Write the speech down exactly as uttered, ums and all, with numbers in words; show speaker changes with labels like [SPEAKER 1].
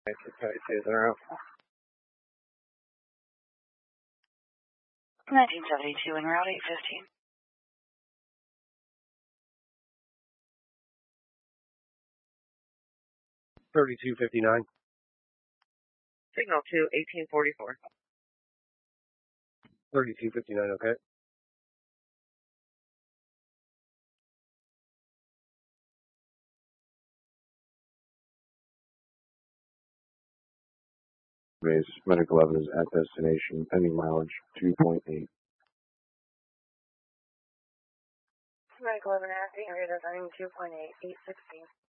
[SPEAKER 1] I can tell you two zero.
[SPEAKER 2] nineteen seventy-two en route eight fifteen.
[SPEAKER 1] Thirty-two fifty-nine.
[SPEAKER 3] Signal two eighteen forty-four.
[SPEAKER 1] Thirty-two fifty-nine. Okay.
[SPEAKER 4] Base Medical Evidence at destination, pending mileage two point eight.
[SPEAKER 2] Medical Evidence, area design two point eight, eight sixteen.